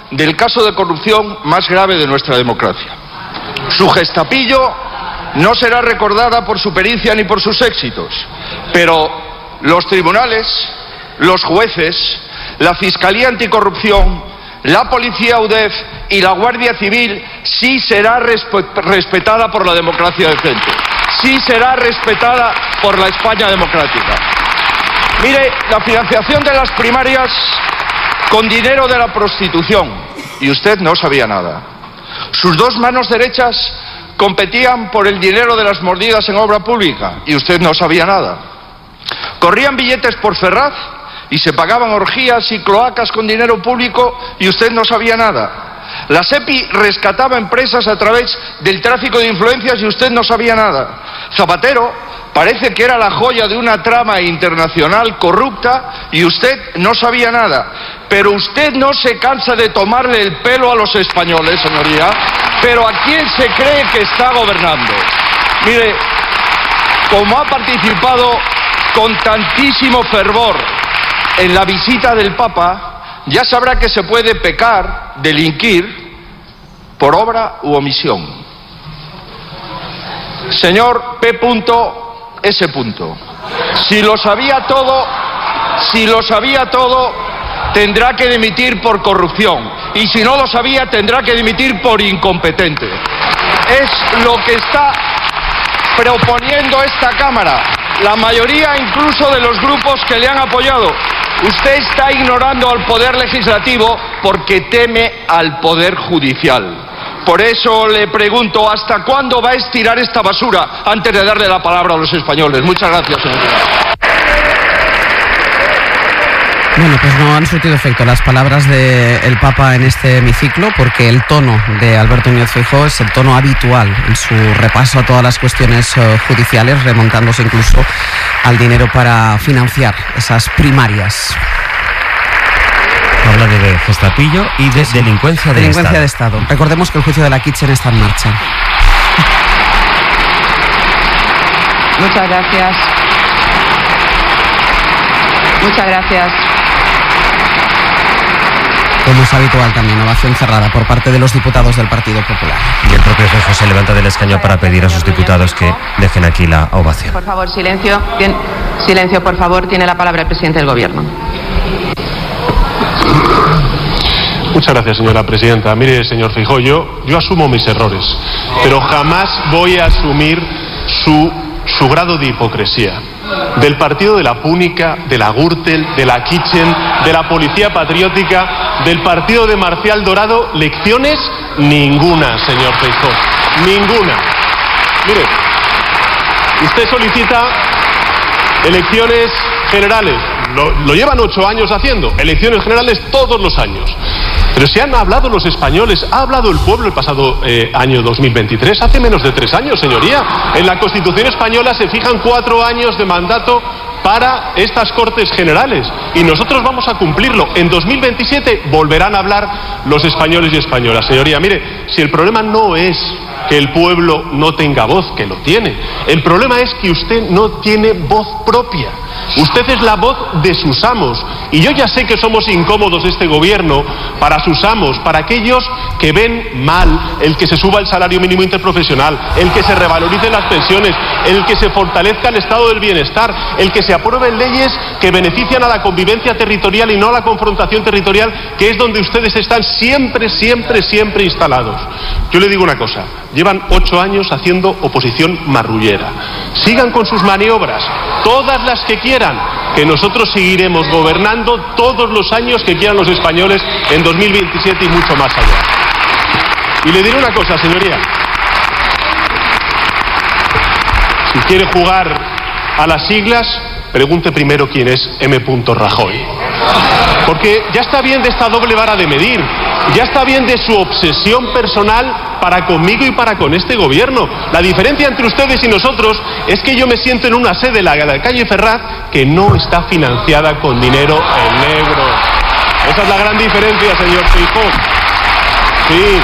del caso de corrupción más grave de nuestra democracia. Su gestapillo no será recordada por su pericia ni por sus éxitos, pero los tribunales, los jueces, la Fiscalía Anticorrupción, la Policía UDEF y la Guardia Civil sí será respetada por la democracia decente, sí será respetada por la España democrática. Mire, la financiación de las primarias con dinero de la prostitución, y usted no sabía nada. Sus dos manos derechas competían por el dinero de las mordidas en obra pública, y usted no sabía nada. Corrían billetes por Ferraz y se pagaban orgías y cloacas con dinero público, y usted no sabía nada. La SEPI rescataba empresas a través del tráfico de influencias y usted no sabía nada. Zapatero parece que era la joya de una trama internacional corrupta y usted no sabía nada. Pero usted no se cansa de tomarle el pelo a los españoles, señoría. Pero ¿a quién se cree que está gobernando? Mire, como ha participado con tantísimo fervor en la visita del Papa, ya sabrá que se puede pecar, delinquir, por obra u omisión. Señor P.S. Si lo sabía todo, tendrá que dimitir por corrupción. Y si no lo sabía, tendrá que dimitir por incompetente. Es lo que está proponiendo esta Cámara, la mayoría incluso de los grupos que le han apoyado. Usted está ignorando al Poder Legislativo porque teme al Poder Judicial. Por eso le pregunto, ¿hasta cuándo va a estirar esta basura antes de darle la palabra a los españoles? Muchas gracias, señor. Bueno, pues no han surtido efecto las palabras del Papa en este hemiciclo, porque el tono de Alberto Núñez Feijóo es el tono habitual en su repaso a todas las cuestiones judiciales, remontándose incluso al dinero para financiar esas primarias. Habla de gestapillo y de delincuencia de Estado. Recordemos que el juicio de la Kitchen está en marcha. Muchas gracias. Muchas gracias. Como es habitual también, ovación cerrada por parte de los diputados del Partido Popular. Y el propio Feijóo se levanta del escaño para pedir a sus diputados que dejen aquí la ovación. Por favor, silencio. Silencio, por favor. Tiene la palabra el presidente del Gobierno. Muchas gracias, señora presidenta. Mire, señor Feijóo, yo asumo mis errores, pero jamás voy a asumir su grado de hipocresía. Del partido de la Púnica, de la Gürtel, de la Kitchen, de la Policía Patriótica, del partido de Marcial Dorado, lecciones ninguna, señor Feijóo, ninguna. Mire, usted solicita elecciones generales, lo llevan 8 años haciendo, elecciones generales todos los años. Pero si han hablado los españoles, ha hablado el pueblo el pasado año 2023, hace menos de 3 años, señoría. En la Constitución española se fijan 4 años de mandato para estas Cortes Generales y nosotros vamos a cumplirlo. En 2027 volverán a hablar los españoles y españolas. Señoría, mire, si el problema no es que el pueblo no tenga voz, que lo tiene, el problema es que usted no tiene voz propia. Usted es la voz de sus amos. Y yo ya sé que somos incómodos este gobierno para sus amos, para aquellos que ven mal el que se suba el salario mínimo interprofesional, el que se revaloricen las pensiones, el que se fortalezca el estado del bienestar, el que se aprueben leyes que benefician a la convivencia territorial y no a la confrontación territorial, que es donde ustedes están siempre instalados. Yo le digo una cosa, llevan 8 años haciendo oposición marrullera. Sigan con sus maniobras, todas las que quieran, que nosotros seguiremos gobernando todos los años que quieran los españoles en 2027 y mucho más allá. Y le diré una cosa, señoría. Si quiere jugar a las siglas, pregunte primero quién es M. Rajoy. Porque ya está bien de esta doble vara de medir, ya está bien de su obsesión personal para conmigo y para con este gobierno. La diferencia entre ustedes y nosotros es que yo me siento en una sede, la calle Ferraz, que no está financiada con dinero en negro. Esa es la gran diferencia, señor Feijóo. Sí.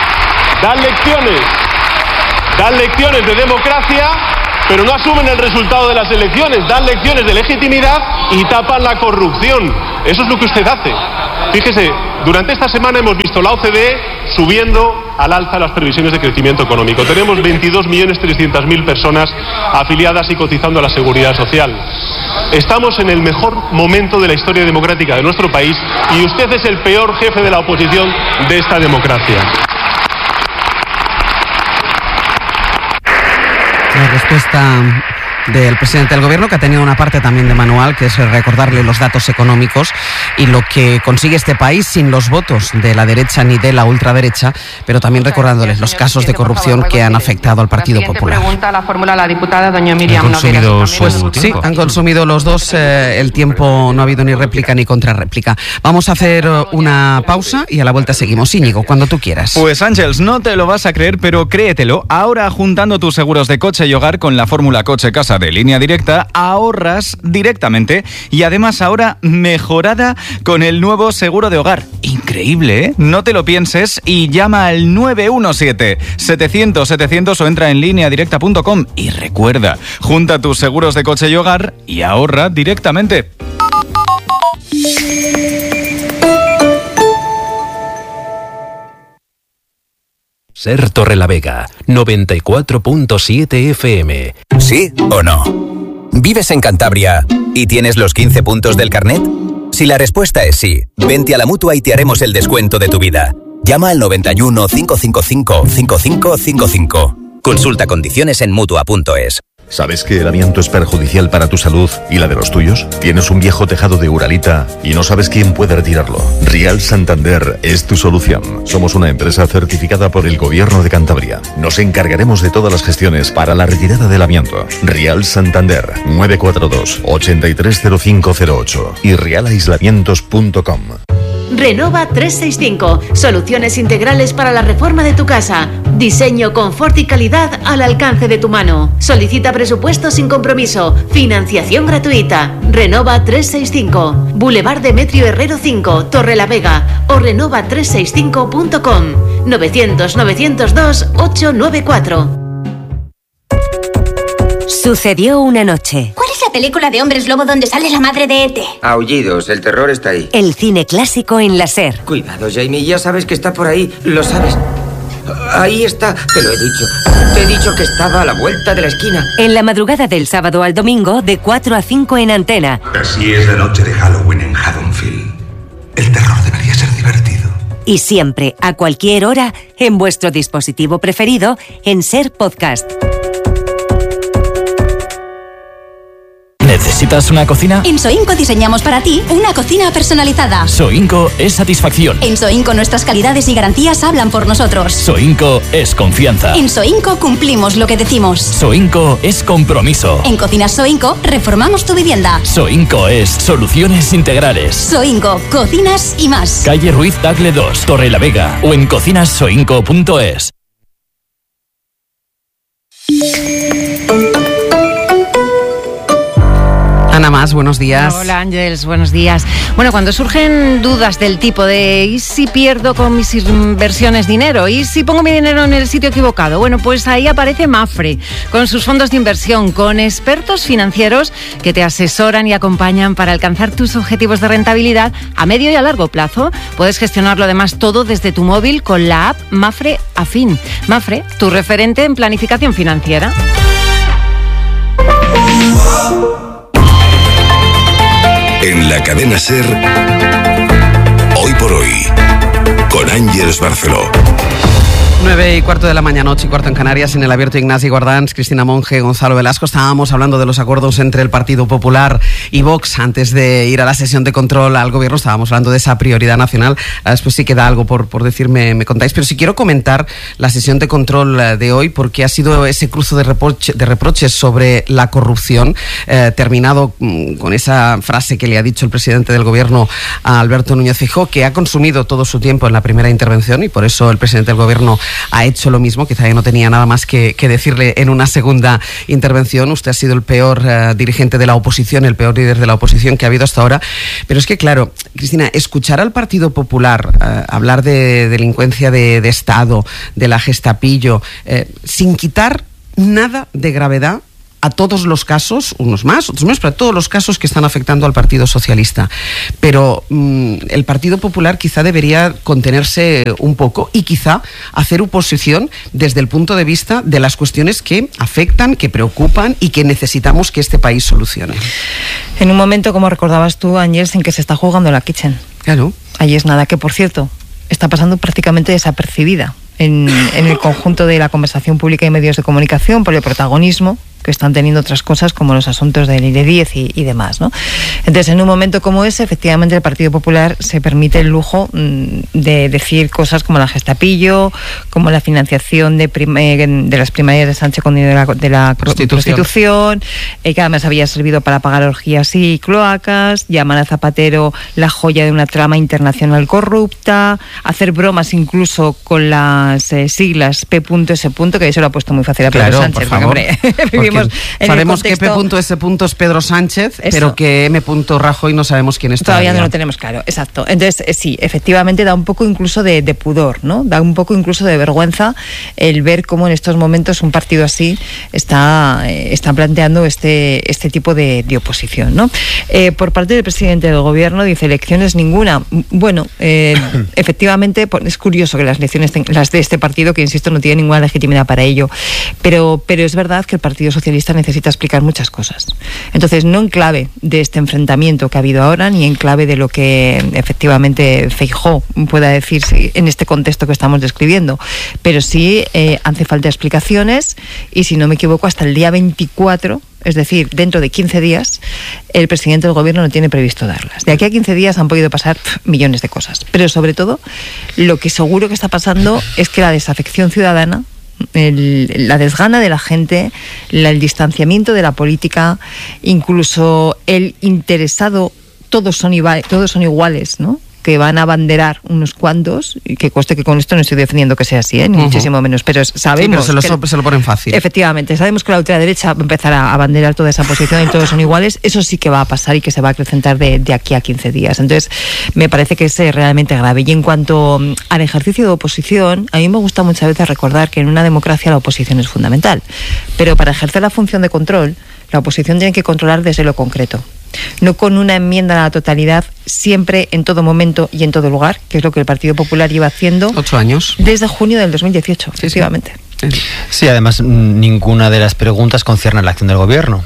Dan lecciones de democracia, pero no asumen el resultado de las elecciones, dan lecciones de legitimidad y tapan la corrupción. Eso es lo que usted hace. Fíjese, durante esta semana hemos visto la OCDE subiendo al alza las previsiones de crecimiento económico. Tenemos 22.300.000 personas afiliadas y cotizando a la Seguridad Social. Estamos en el mejor momento de la historia democrática de nuestro país y usted es el peor jefe de la oposición de esta democracia. La respuesta del presidente del gobierno, que ha tenido una parte también de manual, que es recordarle los datos económicos y lo que consigue este país sin los votos de la derecha ni de la ultraderecha, pero también recordándoles los casos de corrupción que han afectado al Partido Popular. Pregunta la fórmula la diputada doña Miriam Nogueras. Pues sí, han consumido los dos el tiempo, no ha habido ni réplica ni contrarréplica. Vamos a hacer una pausa y a la vuelta seguimos. Íñigo, cuando tú quieras. Pues Ángels, no te lo vas a creer, pero créetelo. Ahora, juntando tus seguros de coche y hogar con la fórmula Coche Casa de Línea Directa, ahorras directamente y además ahora mejorada con el nuevo seguro de hogar. Increíble, ¿eh? No te lo pienses y llama al 917-700-700 o entra en lineadirecta.com y recuerda, junta tus seguros de coche y hogar y ahorra directamente. Ser Torrelavega, 94.7 FM. ¿Sí o no? ¿Vives en Cantabria y tienes los 15 puntos del carnet? Si la respuesta es sí, vente a la Mutua y te haremos el descuento de tu vida. Llama al 91 555 5555. Consulta condiciones en Mutua.es. ¿Sabes que el amianto es perjudicial para tu salud y la de los tuyos? ¿Tienes un viejo tejado de Uralita y no sabes quién puede retirarlo? Rial Santander es tu solución. Somos una empresa certificada por el Gobierno de Cantabria. Nos encargaremos de todas las gestiones para la retirada del amianto. Rial Santander, 942-830508 y realaislamientos.com. Renova 365. Soluciones integrales para la reforma de tu casa. Diseño, confort y calidad al alcance de tu mano. Solicita presupuesto sin compromiso. Financiación gratuita. Renova 365. Boulevard Demetrio Herrero 5, Torrelavega. O renova365.com. 900-902-894. Sucedió una noche. ¿Cuál es la película de hombres lobo donde sale la madre de E.T.? Aullidos, el terror está ahí. El cine clásico en la SER. Cuidado, Jamie, ya sabes que está por ahí, lo sabes. Ahí está, te lo he dicho. Te he dicho que estaba a la vuelta de la esquina. En la madrugada del sábado al domingo, de 4 a 5 en Antena. Así es la noche de Halloween en Haddonfield. El terror debería ser divertido. Y siempre, a cualquier hora, en vuestro dispositivo preferido, en SER Podcast. ¿Necesitas una cocina? En Soinco diseñamos para ti una cocina personalizada. Soinco es satisfacción. En Soinco nuestras calidades y garantías hablan por nosotros. Soinco es confianza. En Soinco cumplimos lo que decimos. Soinco es compromiso. En Cocinas Soinco reformamos tu vivienda. Soinco es soluciones integrales. Soinco, cocinas y más. Calle Ruiz Tagle 2, Torrelavega o en cocinassoinco.es. Ana Mas, buenos días. Hola Ángels, buenos días. Bueno, cuando surgen dudas del tipo de ¿y si pierdo con mis inversiones dinero? ¿Y si pongo mi dinero en el sitio equivocado? Bueno, pues ahí aparece Mapfre, con sus fondos de inversión, con expertos financieros que te asesoran y acompañan para alcanzar tus objetivos de rentabilidad a medio y a largo plazo. Puedes gestionarlo además todo desde tu móvil con la app Mapfre Afin. Mapfre, tu referente en planificación financiera. En la cadena SER, Hoy por Hoy, con Ángels Barceló. 9:15 de la mañana, 8:15 en Canarias, en el Abierto Ignasi Guardans, Cristina Monge, Gonzalo Velasco. Estábamos hablando de los acuerdos entre el Partido Popular y Vox antes de ir a la sesión de control al gobierno. Estábamos hablando de esa prioridad nacional. Después sí queda algo por decirme, me contáis. Pero sí quiero comentar la sesión de control de hoy, porque ha sido ese cruce de reproches sobre la corrupción, terminado con esa frase que le ha dicho el presidente del gobierno a Alberto Núñez Feijóo, que ha consumido todo su tiempo en la primera intervención, y por eso el presidente del gobierno ha hecho lo mismo. Quizá ya no tenía nada más que decirle en una segunda intervención. Usted ha sido el peor dirigente de la oposición, el peor líder de la oposición que ha habido hasta ahora. Pero es que, claro, Cristina, escuchar al Partido Popular hablar de delincuencia de Estado, de la Gestapillo, sin quitar nada de gravedad a todos los casos, unos más, otros menos, pero a todos los casos que están afectando al Partido Socialista. Pero el Partido Popular quizá debería contenerse un poco y quizá hacer oposición desde el punto de vista de las cuestiones que afectan, que preocupan y que necesitamos que este país solucione. En un momento, como recordabas tú, Ángels, en que se está jugando la Kitchen. Claro. Ahí es nada, que por cierto, está pasando prácticamente desapercibida en el conjunto de la conversación pública y medios de comunicación por el protagonismo que están teniendo otras cosas como los asuntos del IRE10 y demás, ¿no? Entonces, en un momento como ese, efectivamente, el Partido Popular se permite el lujo de decir cosas como la Gestapillo, como la financiación de las primarias de Sánchez con dinero de la prostitución, que además había servido para pagar orgías y cloacas, llamar a Zapatero la joya de una trama internacional corrupta, hacer bromas incluso con las siglas P.S. que eso lo ha puesto muy fácil a Pedro Sánchez. Por favor. Sabemos que P.S. es Pedro Sánchez, eso, pero que M. Rajoy no sabemos quién es todavía. No lo tenemos claro, exacto. Entonces, sí, efectivamente da un poco incluso de pudor, ¿no? Da un poco incluso de vergüenza el ver cómo en estos momentos un partido así está planteando este tipo de oposición, ¿no? Por parte del presidente del gobierno dice elecciones ninguna. Bueno, efectivamente es curioso que las elecciones, las de este partido, que insisto no tiene ninguna legitimidad para ello, pero es verdad que el Partido Socialista necesita explicar muchas cosas. Entonces, no en clave de este enfrentamiento que ha habido ahora, ni en clave de lo que efectivamente Feijóo pueda decir en este contexto que estamos describiendo, pero sí hace falta explicaciones y, si no me equivoco, hasta el día 24, es decir, dentro de 15 días, el presidente del gobierno no tiene previsto darlas. De aquí a 15 días han podido pasar millones de cosas, pero sobre todo, lo que seguro que está pasando es que la desafección ciudadana, la desgana de la gente, el distanciamiento de la política, incluso el interesado, todos son iguales, ¿no? Que van a abanderar unos cuantos, y que conste que con esto no estoy defendiendo que sea así, ni muchísimo menos, pero sabemos... Sí, pero se lo ponen fácil. Efectivamente, sabemos que la ultraderecha va a empezar a abanderar toda esa posición y todos son iguales. Eso sí que va a pasar y que se va a acrecentar de aquí a 15 días. Entonces, me parece que es realmente grave. Y en cuanto al ejercicio de oposición, a mí me gusta muchas veces recordar que en una democracia la oposición es fundamental, pero para ejercer la función de control, la oposición tiene que controlar desde lo concreto, no con una enmienda a la totalidad siempre, en todo momento y en todo lugar, que es lo que el Partido Popular lleva haciendo 8 años desde junio del 2018, efectivamente. Sí, además ninguna de las preguntas concierne a la acción del gobierno.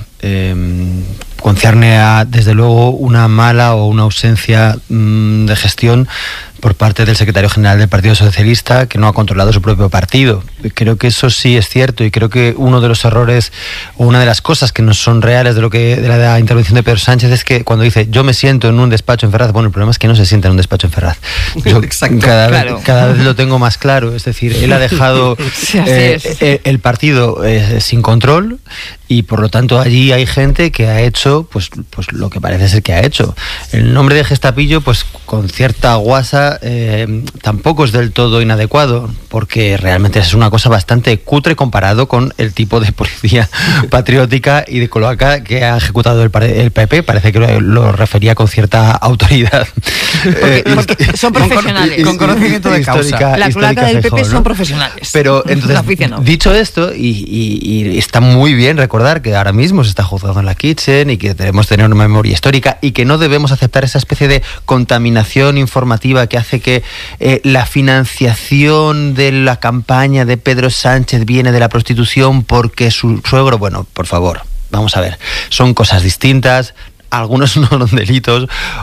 Concierne a, desde luego, una mala o una ausencia de gestión por parte del secretario general del Partido Socialista, que no ha controlado su propio partido. Creo que eso sí es cierto, y creo que uno de los errores o una de las cosas que no son reales de la intervención de Pedro Sánchez es que cuando dice yo me siento en un despacho en Ferraz, bueno, el problema es que no se sienta en un despacho en Ferraz. Yo cada vez lo tengo más claro, es decir, él ha dejado el partido sin control, y por lo tanto allí hay gente que ha hecho pues lo que parece ser que ha hecho. El nombre de Gestapillo, pues con cierta guasa, tampoco es del todo inadecuado, porque realmente es una cosa bastante cutre comparado con el tipo de policía patriótica y de cloaca que ha ejecutado el PP. Parece que lo refería con cierta autoridad. Porque son profesionales. Con conocimiento de causa. La cloaca del PP son profesionales. Pero entonces, dicho esto, y está muy bien recordar que ahora mismo se está juzgando en la Kitchen y que debemos tener una memoria histórica y que no debemos aceptar esa especie de contaminación informativa que hace que la financiación de la campaña de Pedro Sánchez viene de la prostitución porque su suegro... Bueno, por favor, vamos a ver, son cosas distintas. Algunos no son delitos.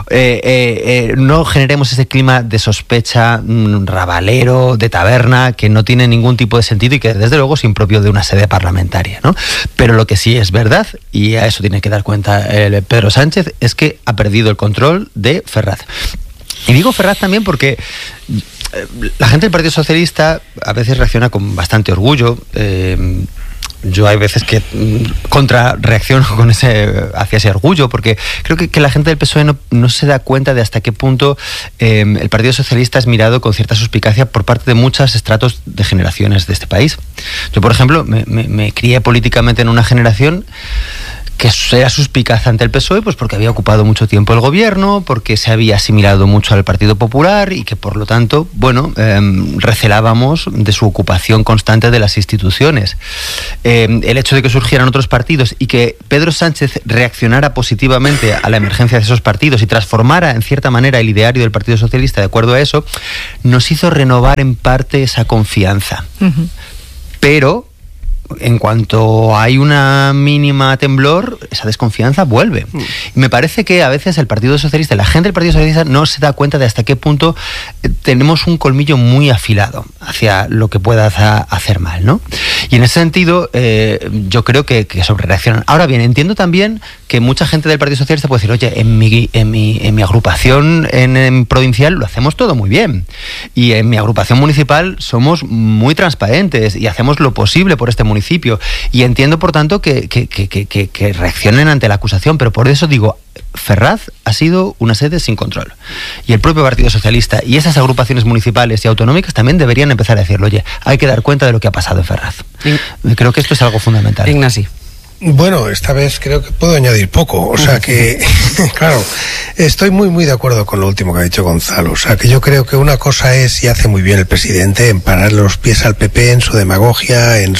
No generemos ese clima de sospecha rabalero, de taberna, que no tiene ningún tipo de sentido y que desde luego es impropio de una sede parlamentaria, ¿no? Pero lo que sí es verdad, y a eso tiene que dar cuenta Pedro Sánchez, es que ha perdido el control de Ferraz. Y digo Ferraz también porque la gente del Partido Socialista a veces reacciona con bastante orgullo. Yo hay veces que contrarreacciono hacia ese orgullo, porque creo que la gente del PSOE no se da cuenta de hasta qué punto el Partido Socialista es mirado con cierta suspicacia por parte de muchos estratos de generaciones de este país. Yo, por ejemplo, me crié políticamente en una generación que era suspicaz ante el PSOE, pues porque había ocupado mucho tiempo el gobierno, porque se había asimilado mucho al Partido Popular y que por lo tanto, bueno, recelábamos de su ocupación constante de las instituciones. El hecho de que surgieran otros partidos y que Pedro Sánchez reaccionara positivamente a la emergencia de esos partidos y transformara en cierta manera el ideario del Partido Socialista de acuerdo a eso, nos hizo renovar en parte esa confianza. Uh-huh. Pero en cuanto hay una mínima temblor, esa desconfianza vuelve. Y me parece que a veces el Partido Socialista, la gente del Partido Socialista no se da cuenta de hasta qué punto tenemos un colmillo muy afilado hacia lo que pueda hacer mal, ¿no? Y en ese sentido, yo creo que sobrereaccionan. Ahora bien, entiendo también que mucha gente del Partido Socialista puede decir, oye, en mi agrupación en provincial lo hacemos todo muy bien. Y en mi agrupación municipal somos muy transparentes y hacemos lo posible por este municipio. Y entiendo, por tanto, que reaccionen ante la acusación, pero por eso digo, Ferraz ha sido una sede sin control. Y el propio Partido Socialista y esas agrupaciones municipales y autonómicas también deberían empezar a decirlo, oye, hay que dar cuenta de lo que ha pasado en Ferraz. Creo que esto es algo fundamental. Ignasi. Bueno, esta vez creo que puedo añadir poco, o sea que, claro, estoy muy de acuerdo con lo último que ha dicho Gonzalo, o sea que yo creo que una cosa es, y hace muy bien el presidente, en parar los pies al PP en su demagogia, en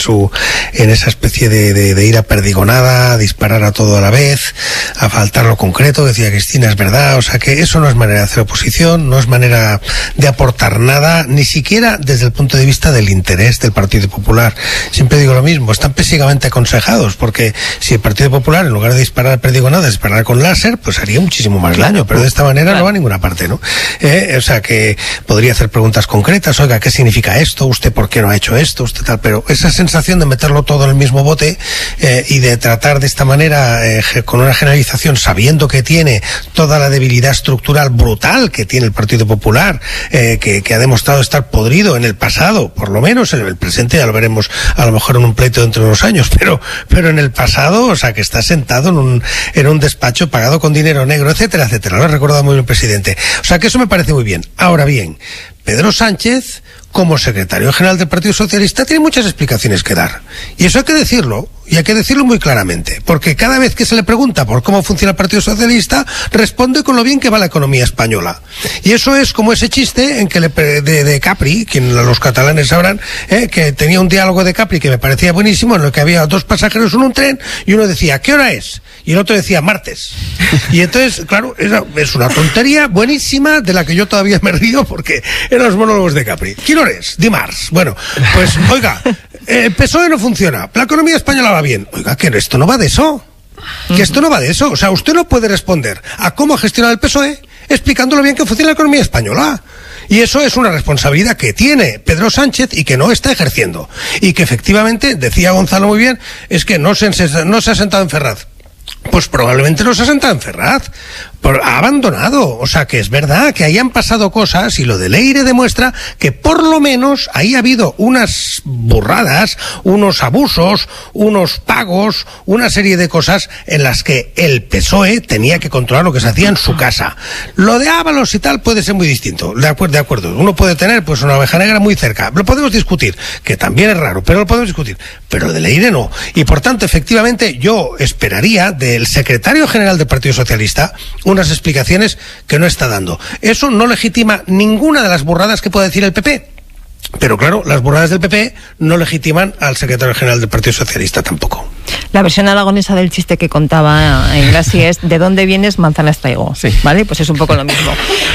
esa especie de ira perdigonada, disparar a todo a la vez, a faltar lo concreto, decía Cristina, es verdad, o sea que eso no es manera de hacer oposición, no es manera de aportar nada, ni siquiera desde el punto de vista del interés del Partido Popular. Siempre digo lo mismo, están pésimamente aconsejados, porque si el Partido Popular, en lugar de disparar perdigonadas, disparar con láser, pues haría muchísimo más daño, pero de esta manera no va a ninguna parte, ¿no? O sea que podría hacer preguntas concretas, oiga, ¿qué significa esto? ¿Usted por qué no ha hecho esto? ¿Usted tal? Pero esa sensación de meterlo todo en el mismo bote y de tratar de esta manera, con una generalización, sabiendo que tiene toda la debilidad estructural brutal que tiene el Partido Popular, que ha demostrado estar podrido en el pasado, por lo menos en el presente, ya lo veremos a lo mejor en un pleito dentro de unos años, pero en el pasado, o sea, que está sentado en un despacho pagado con dinero negro, etcétera, etcétera. Lo ha recordado muy bien el presidente. O sea, que eso me parece muy bien. Ahora bien, Pedro Sánchez, como secretario general del Partido Socialista, tiene muchas explicaciones que dar. Y eso hay que decirlo, y hay que decirlo muy claramente, porque cada vez que se le pregunta por cómo funciona el Partido Socialista, responde con lo bien que va la economía española. Y eso es como ese chiste en que de Capri, quien los catalanes sabrán, que tenía un diálogo de Capri que me parecía buenísimo, en el que había dos pasajeros en un tren, y uno decía, ¿qué hora es? Y el otro decía, martes. Y entonces, claro, es una tontería buenísima de la que yo todavía me río porque eran los monólogos de Capri. ¿Qué hora es? Dimarts. Bueno, pues, oiga, el PSOE no funciona, la economía española va bien. Oiga, que esto no va de eso. Que esto no va de eso. O sea, usted no puede responder a cómo gestionar el PSOE explicándolo bien que funciona la economía española. Y eso es una responsabilidad que tiene Pedro Sánchez y que no está ejerciendo. Y que efectivamente, decía Gonzalo muy bien, es que no se ha sentado en Ferraz. Pues probablemente no se ha sentado en Ferraz, ha abandonado, o sea que es verdad que ahí han pasado cosas y lo de Leire demuestra que por lo menos ahí ha habido unas burradas, unos abusos, unos pagos, una serie de cosas en las que el PSOE tenía que controlar lo que se hacía en su casa. Lo de Ábalos y tal puede ser muy distinto, de acuerdo, uno puede tener pues una oveja negra muy cerca, lo podemos discutir, que también es raro, pero lo podemos discutir, pero de Leire no, y por tanto efectivamente yo esperaría del secretario general del Partido Socialista unas explicaciones que no está dando. Eso no legitima ninguna de las burradas que pueda decir el PP. Pero claro, las burradas del PP no legitiman al secretario general del Partido Socialista tampoco. La versión aragonesa del chiste que contaba Ignasi es ¿de dónde vienes? Manzanas traigo. Sí. ¿Vale? Pues es un poco lo mismo.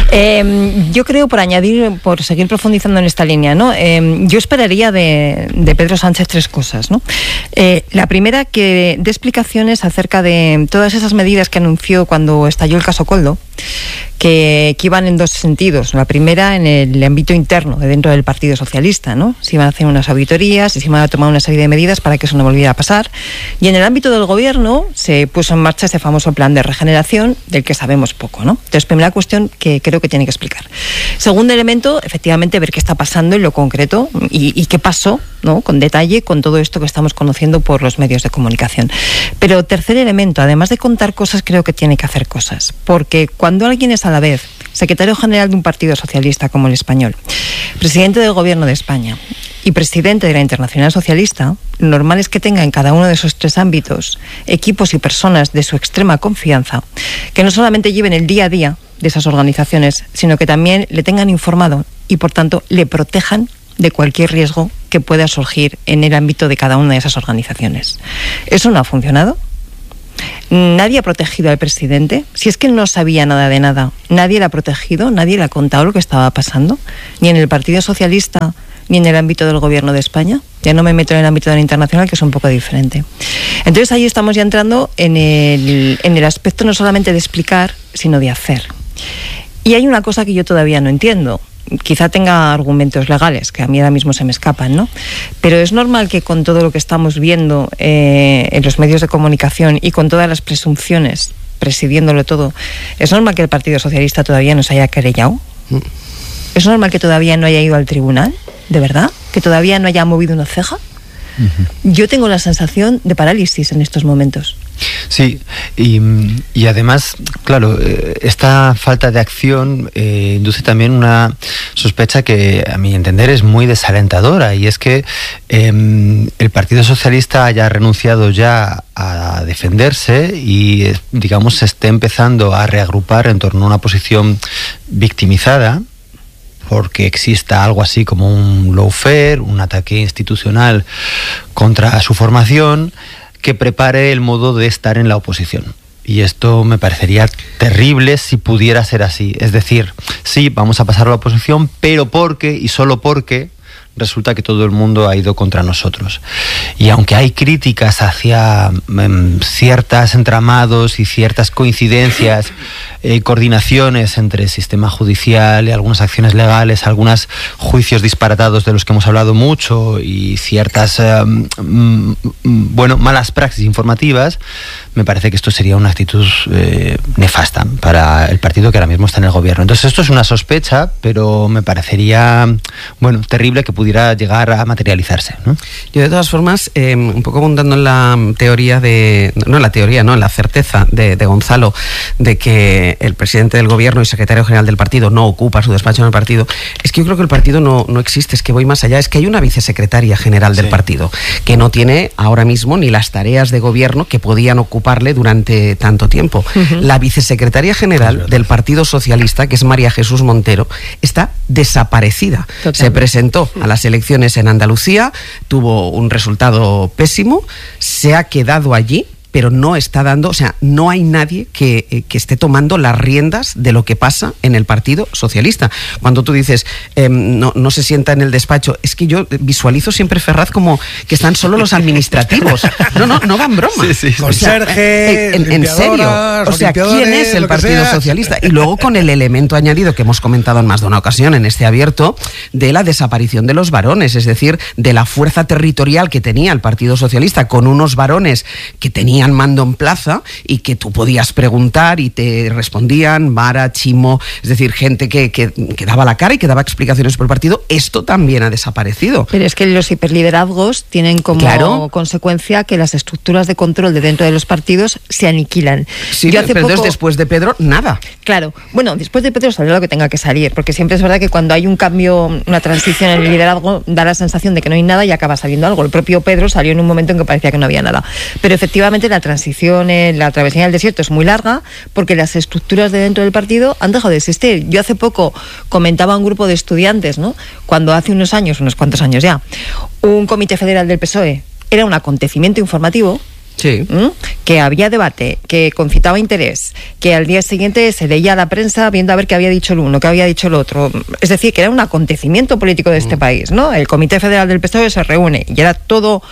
Yo creo, por añadir, por seguir profundizando en esta línea, ¿no? Yo esperaría de Pedro Sánchez tres cosas, ¿no? La primera, que dé explicaciones acerca de todas esas medidas que anunció cuando estalló el caso Koldo, que iban en dos sentidos. La primera, en el ámbito interno, de dentro del Partido Socialista, ¿no? Se iban a hacer unas auditorías, se iban a tomar una serie de medidas para que eso no volviera a pasar. Y en el ámbito del gobierno se puso en marcha ese famoso plan de regeneración del que sabemos poco, ¿no? Entonces, primera cuestión que creo que tiene que explicar. Segundo elemento, efectivamente, ver qué está pasando en lo concreto y qué pasó, ¿no? Con detalle, con todo esto que estamos conociendo por los medios de comunicación. Pero tercer elemento, además de contar cosas, creo que tiene que hacer cosas. Porque cuando alguien es a la vez secretario general de un partido socialista como el español, presidente del gobierno de España y presidente de la Internacional Socialista, lo normal es que tenga en cada uno de esos 3 ámbitos equipos y personas de su extrema confianza, que no solamente lleven el día a día de esas organizaciones, sino que también le tengan informado y, por tanto, le protejan de cualquier riesgo que pueda surgir en el ámbito de cada una de esas organizaciones. ¿Eso no ha funcionado? Nadie ha protegido al presidente. Si es que él no sabía nada de nada, nadie le ha protegido, nadie le ha contado lo que estaba pasando, ni en el Partido Socialista, ni en el ámbito del Gobierno de España. Ya no me meto en el ámbito de la internacional, que es un poco diferente. Entonces ahí estamos ya entrando en el aspecto no solamente de explicar, sino de hacer. Y hay una cosa que yo todavía no entiendo. Quizá tenga argumentos legales, que a mí ahora mismo se me escapan, ¿no? Pero es normal que con todo lo que estamos viendo en los medios de comunicación y con todas las presunciones presidiéndolo todo, ¿es normal que el Partido Socialista todavía no se haya querellado? ¿Es normal que todavía no haya ido al tribunal? ¿De verdad? ¿Que todavía no haya movido una ceja? Yo tengo la sensación de parálisis en estos momentos. Sí, y además, claro, esta falta de acción induce también una sospecha que, a mi entender, es muy desalentadora, y es que el Partido Socialista haya renunciado ya a defenderse y, digamos, se esté empezando a reagrupar en torno a una posición victimizada, porque exista algo así como un lawfare, un ataque institucional contra su formación, que prepare el modo de estar en la oposición. Y esto me parecería terrible si pudiera ser así. Es decir, sí, vamos a pasar a la oposición, pero porque, y solo porque, resulta que todo el mundo ha ido contra nosotros. Y aunque hay críticas hacia ciertos entramados y ciertas coincidencias, coordinaciones entre el sistema judicial y algunas acciones legales, algunos juicios disparatados de los que hemos hablado mucho y ciertas malas praxis informativas, me parece que esto sería una actitud nefasta para el partido que ahora mismo está en el gobierno. Entonces esto es una sospecha, pero me parecería terrible que pudiera llegar a materializarse, ¿no? Yo, de todas formas, un poco abundando en la teoría en la certeza de Gonzalo de que el presidente del gobierno y secretario general del partido no ocupa su despacho en el partido, es que yo creo que el partido no existe, es que voy más allá, es que hay una vicesecretaria general del partido que no tiene ahora mismo ni las tareas de gobierno que podían ocuparle durante tanto tiempo. La vicesecretaria general del Partido Socialista, que es María Jesús Montero, está desaparecida. Totalmente. Se presentó a las elecciones en Andalucía, tuvo un resultado pésimo, se ha quedado allí, pero no está dando, o sea, no hay nadie que esté tomando las riendas de lo que pasa en el Partido Socialista. Cuando tú dices, no se sienta en el despacho, es que yo visualizo siempre, Ferraz, como que están solo los administrativos. No van broma. Conserje, en serio. O sea, ¿quién es el Partido Socialista? Y luego con el elemento añadido que hemos comentado en más de una ocasión en este abierto, de la desaparición de los varones, es decir, de la fuerza territorial que tenía el Partido Socialista con unos varones que tenían mando en plaza y que tú podías preguntar y te respondían, Vara, Chimo, es decir, gente que daba la cara y que daba explicaciones por el partido. Esto también ha desaparecido. Pero es que los hiperliderazgos tienen como consecuencia que las estructuras de control de dentro de los partidos se aniquilan. Sí, pero entonces después de Pedro, nada. Claro, bueno, después de Pedro salió lo que tenga que salir, porque siempre es verdad que cuando hay un cambio, una transición en el liderazgo, da la sensación de que no hay nada y acaba saliendo algo. El propio Pedro salió en un momento en que parecía que no había nada. Pero efectivamente la transición, la travesía del desierto es muy larga porque las estructuras de dentro del partido han dejado de existir. Yo hace poco comentaba a un grupo de estudiantes, ¿no? Cuando hace unos cuantos años ya, un comité federal del PSOE era un acontecimiento informativo. Sí. Que había debate, que concitaba interés, que al día siguiente se leía la prensa viendo a ver qué había dicho el uno, qué había dicho el otro. Es decir, que era un acontecimiento político de este país, ¿no? El Comité Federal del PSOE se reúne y era todo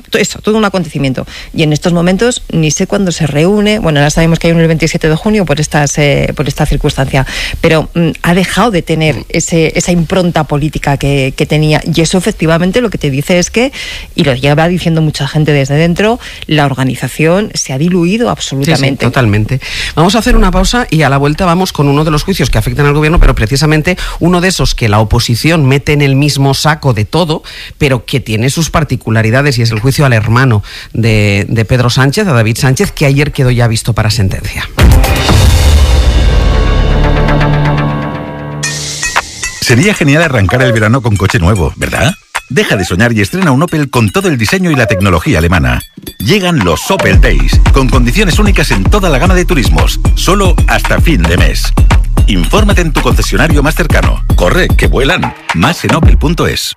un acontecimiento. Y en estos momentos ni sé cuándo se reúne. Bueno, ahora sabemos que hay uno el 27 de junio por esta circunstancia, pero ha dejado de tener esa impronta política que tenía, y eso efectivamente lo que te dice es que, y lo lleva diciendo mucha gente desde dentro, la organización se ha diluido absolutamente. Sí, totalmente. Vamos a hacer una pausa y a la vuelta vamos con uno de los juicios que afectan al gobierno, pero precisamente uno de esos que la oposición mete en el mismo saco de todo, pero que tiene sus particularidades, y es el juicio al hermano de Pedro Sánchez, a David Sánchez, que ayer quedó ya visto para sentencia. Sería genial arrancar el verano con coche nuevo, ¿verdad? Deja de soñar y estrena un Opel con todo el diseño y la tecnología alemana. Llegan los Opel Days, con condiciones únicas en toda la gama de turismos, solo hasta fin de mes. Infórmate en tu concesionario más cercano. Corre, que vuelan. Más en opel.es.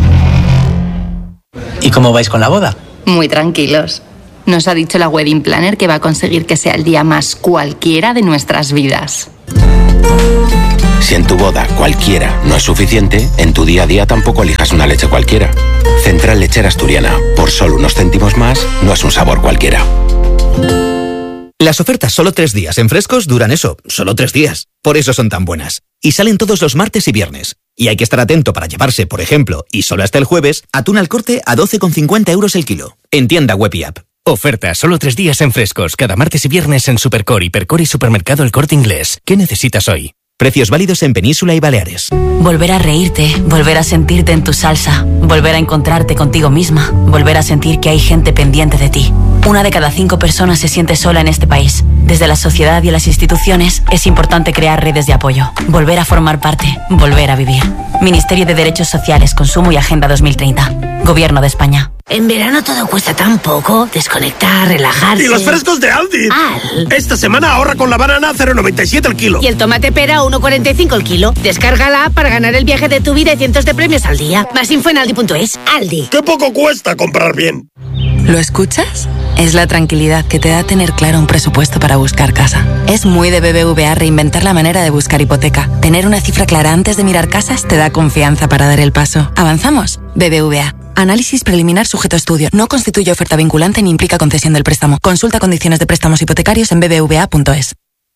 ¿Y cómo vais con la boda? Muy tranquilos. Nos ha dicho la wedding planner que va a conseguir que sea el día más cualquiera de nuestras vidas. Si en tu boda cualquiera no es suficiente, en tu día a día tampoco elijas una leche cualquiera. Central Lechera Asturiana. Por solo unos céntimos más, no es un sabor cualquiera. Las ofertas solo 3 días en Frescos duran eso, solo 3 días. Por eso son tan buenas. Y salen todos los martes y viernes. Y hay que estar atento para llevarse, por ejemplo, y solo hasta el jueves, atún al corte a 12,50 euros el kilo. En tienda web y app. Oferta solo 3 días en Frescos, cada martes y viernes en Supercor, Hipercor y Supermercado El Corte Inglés. ¿Qué necesitas hoy? Precios válidos en Península y Baleares. Volver a reírte, volver a sentirte en tu salsa, volver a encontrarte contigo misma, volver a sentir que hay gente pendiente de ti. 1 de cada 5 personas se siente sola en este país. Desde la sociedad y las instituciones es importante crear redes de apoyo, volver a formar parte, volver a vivir. Ministerio de Derechos Sociales, Consumo y Agenda 2030. Gobierno de España. En verano todo cuesta tan poco. Desconectar, relajarse. ¡Y los frescos de Aldi! Esta semana ahorra con la banana 0,97 el kilo. Y el tomate pera 1,45 el kilo. Descárgala para ganar el viaje de tu vida y cientos de premios al día. Más info en aldi.es. Aldi. ¡Qué poco cuesta comprar bien! ¿Lo escuchas? Es la tranquilidad que te da tener claro un presupuesto para buscar casa. Es muy de BBVA reinventar la manera de buscar hipoteca. Tener una cifra clara antes de mirar casas te da confianza para dar el paso. ¿Avanzamos? BBVA. Análisis preliminar sujeto a estudio. No constituye oferta vinculante ni implica concesión del préstamo. Consulta condiciones de préstamos hipotecarios en bbva.es.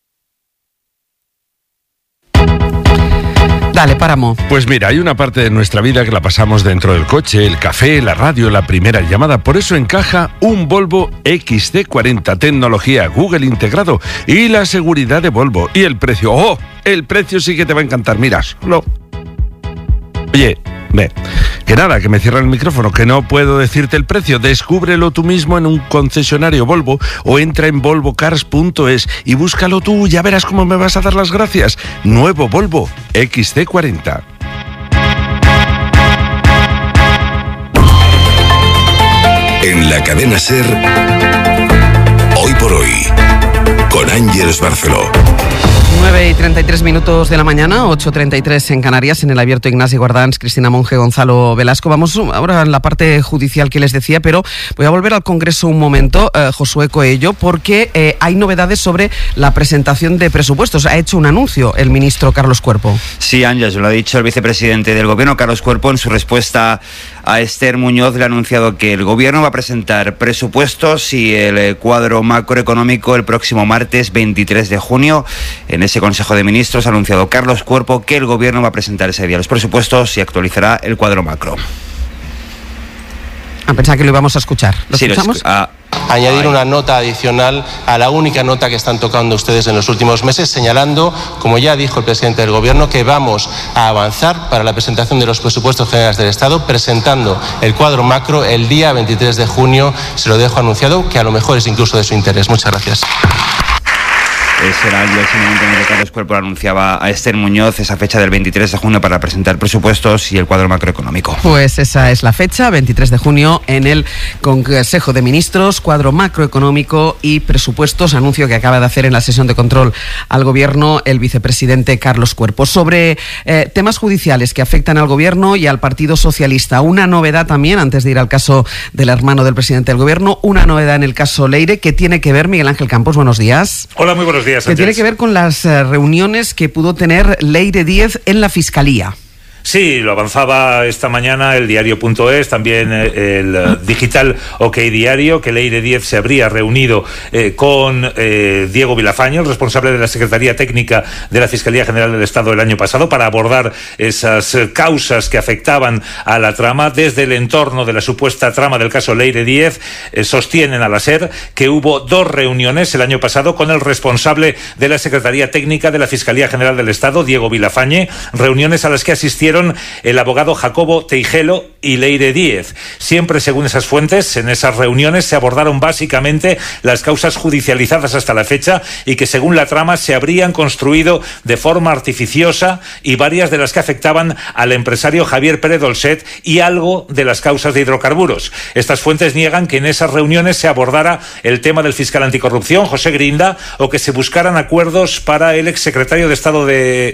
Dale, Páramo. Pues mira, hay una parte de nuestra vida que la pasamos dentro del coche, el café, la radio, la primera llamada. Por eso encaja un Volvo XC40, tecnología Google integrado y la seguridad de Volvo. Y el precio, ¡oh! El precio sí que te va a encantar, mira, solo... Oye, que nada, que me cierran el micrófono, que no puedo decirte el precio. Descúbrelo tú mismo en un concesionario Volvo o entra en volvocars.es y búscalo tú, ya verás cómo me vas a dar las gracias. Nuevo Volvo XC40. En la cadena SER, Hoy por Hoy, con Ángeles Barceló. 9:33 de la mañana, 8:33 en Canarias, en el abierto Ignasi Guardans, Cristina Monge, Gonzalo Velasco. Vamos ahora en la parte judicial que les decía, pero voy a volver al Congreso un momento, Josué Coello, porque hay novedades sobre la presentación de presupuestos. Ha hecho un anuncio el ministro Carlos Cuerpo. Sí, Ángeles, lo ha dicho el vicepresidente del Gobierno, Carlos Cuerpo, en su respuesta a Esther Muñoz. Le ha anunciado que el Gobierno va a presentar presupuestos y el cuadro macroeconómico el próximo martes 23 de junio. En ese Consejo de Ministros ha anunciado Carlos Cuerpo que el Gobierno va a presentar ese día los presupuestos y actualizará el cuadro macro. Pensaba que lo íbamos a escuchar. ¿Lo escuchamos? Añadir una nota adicional a la única nota que están tocando ustedes en los últimos meses, señalando, como ya dijo el presidente del Gobierno, que vamos a avanzar para la presentación de los presupuestos generales del Estado, presentando el cuadro macro el día 23 de junio. Se lo dejo anunciado, que a lo mejor es incluso de su interés. Muchas gracias. Ese era el momento en el que Carlos Cuerpo anunciaba a Esther Muñoz esa fecha del 23 de junio para presentar presupuestos y el cuadro macroeconómico. Pues esa es la fecha, 23 de junio, en el Consejo de Ministros, cuadro macroeconómico y presupuestos, anuncio que acaba de hacer en la sesión de control al Gobierno el vicepresidente Carlos Cuerpo. Sobre temas judiciales que afectan al Gobierno y al Partido Socialista, una novedad también, antes de ir al caso del hermano del presidente del Gobierno, una novedad en el caso Leire que tiene que ver, Miguel Ángel Campos, buenos días. Hola, muy buenos días. Que tiene que ver con las reuniones que pudo tener Leire Díez en la Fiscalía. Sí, lo avanzaba esta mañana el diario.es, también el digital OK Diario, que Leire Díez se habría reunido con Diego Vilafañe, el responsable de la Secretaría Técnica de la Fiscalía General del Estado el año pasado, para abordar esas causas que afectaban a la trama. Desde el entorno de la supuesta trama del caso Leire Díez sostienen a la SER que hubo 2 reuniones el año pasado con el responsable de la Secretaría Técnica de la Fiscalía General del Estado, Diego Vilafañe, reuniones a las que asistieron mantuvieron el abogado Jacobo Teijelo y Leire Díez. Siempre, según esas fuentes, en esas reuniones se abordaron básicamente las causas judicializadas hasta la fecha y que, según la trama, se habrían construido de forma artificiosa, y varias de las que afectaban al empresario Javier Pérez Dolcet y algo de las causas de hidrocarburos. Estas fuentes niegan que en esas reuniones se abordara el tema del fiscal anticorrupción, José Grinda, o que se buscaran acuerdos para el exsecretario de Estado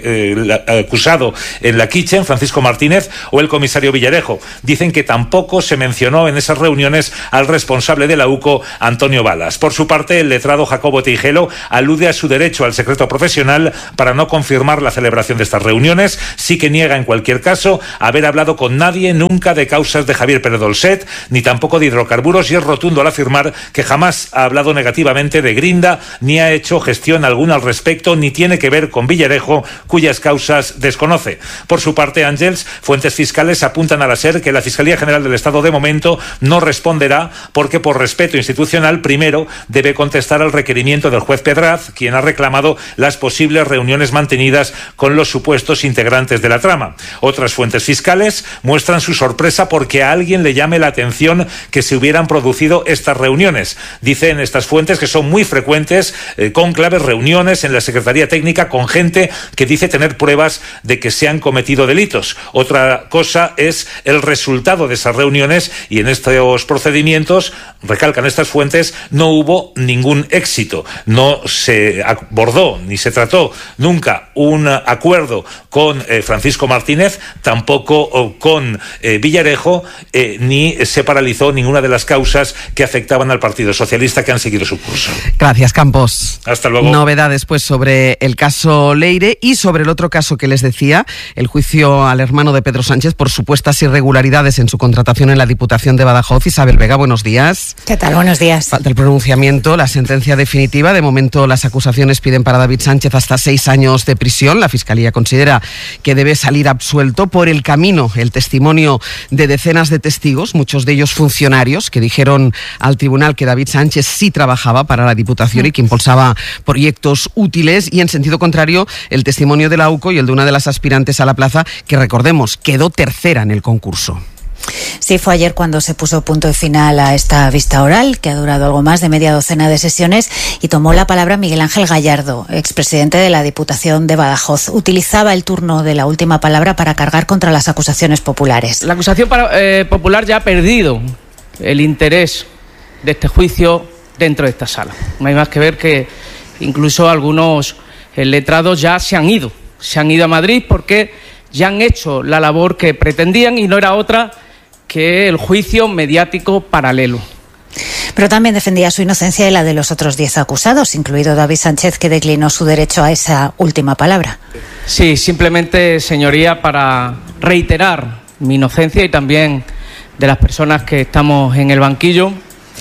acusado en la Kitchen, Francisco Martínez, o el comisario Villarejo. Dicen que tampoco se mencionó en esas reuniones al responsable de la UCO, Antonio Balas. Por su parte, el letrado Jacobo Teijelo alude a su derecho al secreto profesional para no confirmar la celebración de estas reuniones. Sí que niega en cualquier caso haber hablado con nadie nunca de causas de Javier Pérez Dolcet, ni tampoco de hidrocarburos, y es rotundo al afirmar que jamás ha hablado negativamente de Grinda, ni ha hecho gestión alguna al respecto, ni tiene que ver con Villarejo, cuyas causas desconoce. Por su parte, Ángels, fuentes fiscales apuntan a la SER que la Fiscalía General del Estado de momento no responderá porque, por respeto institucional, primero debe contestar al requerimiento del juez Pedraz, quien ha reclamado las posibles reuniones mantenidas con los supuestos integrantes de la trama. Otras fuentes fiscales muestran su sorpresa porque a alguien le llame la atención que se hubieran producido estas reuniones. Dicen estas fuentes que son muy frecuentes cónclaves, reuniones en la Secretaría Técnica con gente que dice tener pruebas de que se han cometido delitos. Otra cosa es el resultado de esas reuniones, y en estos procedimientos, recalcan estas fuentes, no hubo ningún éxito. No se abordó ni se trató nunca un acuerdo con Francisco Martínez, tampoco con Villarejo, ni se paralizó ninguna de las causas que afectaban al Partido Socialista, que han seguido su curso. Gracias, Campos. Hasta luego. Novedades pues sobre el caso Leire y sobre el otro caso que les decía, el juicio al hermano de Pedro Sánchez por supuestas irregularidades en su contratación en la Diputación de Badajoz. Isabel Vega, buenos días. ¿Qué tal? Buenos días. Falta el pronunciamiento, la sentencia definitiva. De momento las acusaciones piden para David Sánchez hasta 6 años de prisión. La Fiscalía considera que debe salir absuelto. Por el camino, el testimonio de decenas de testigos, muchos de ellos funcionarios, que dijeron al tribunal que David Sánchez sí trabajaba para la Diputación y que impulsaba proyectos útiles, y en sentido contrario, el testimonio de la UCO y el de una de las aspirantes a la plaza, que recordemos, quedó tercera en el concurso. Sí, fue ayer cuando se puso punto y final a esta vista oral, que ha durado algo más de media docena de sesiones, y tomó la palabra Miguel Ángel Gallardo, expresidente de la Diputación de Badajoz. Utilizaba el turno de la última palabra para cargar contra las acusaciones populares. La acusación popular ya ha perdido el interés de este juicio dentro de esta sala. No hay más que ver que incluso algunos letrados ya se han ido a Madrid porque ya han hecho la labor que pretendían, y no era otra que el juicio mediático paralelo. Pero también defendía su inocencia y la de los otros 10 acusados, incluido David Sánchez, que declinó su derecho a esa última palabra. Sí, simplemente, señoría, para reiterar mi inocencia y también de las personas que estamos en el banquillo,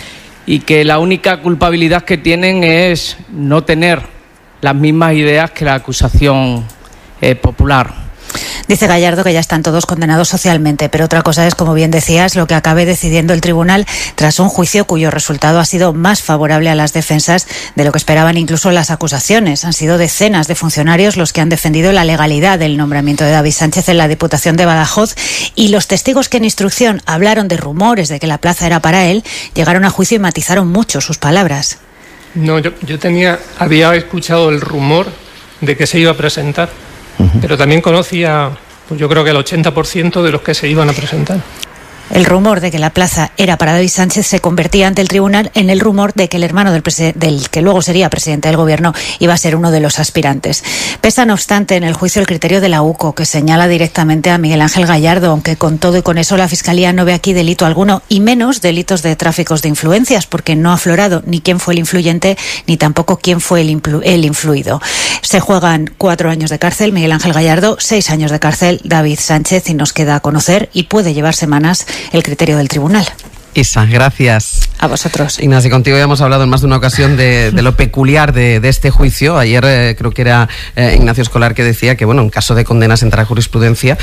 y que la única culpabilidad que tienen es no tener las mismas ideas que la acusación popular. Dice Gallardo que ya están todos condenados socialmente, pero otra cosa es, como bien decías, lo que acabe decidiendo el tribunal tras un juicio cuyo resultado ha sido más favorable a las defensas de lo que esperaban incluso las acusaciones. Han sido decenas de funcionarios los que han defendido la legalidad del nombramiento de David Sánchez en la Diputación de Badajoz, y los testigos que en instrucción hablaron de rumores de que la plaza era para él, llegaron a juicio y matizaron mucho sus palabras. No, yo había escuchado el rumor de que se iba a presentar, pero también conocía, pues yo creo que el 80% de los que se iban a presentar. El rumor de que la plaza era para David Sánchez se convertía ante el tribunal en el rumor de que el hermano del que luego sería presidente del gobierno iba a ser uno de los aspirantes. Pesa, no obstante, en el juicio el criterio de la UCO, que señala directamente a Miguel Ángel Gallardo, aunque con todo y con eso la Fiscalía no ve aquí delito alguno, y menos delitos de tráficos de influencias, porque no ha aflorado ni quién fue el influyente ni tampoco quién fue el influido. Se juegan 4 años de cárcel Miguel Ángel Gallardo, 6 años de cárcel David Sánchez, y nos queda a conocer, y puede llevar semanas, el criterio del tribunal. Isa, gracias. A vosotros. Ignacio, contigo ya hemos hablado en más de una ocasión de lo peculiar de este juicio. Ayer creo que era Ignacio Escolar que decía que, bueno, en caso de condenas entra jurisprudencia,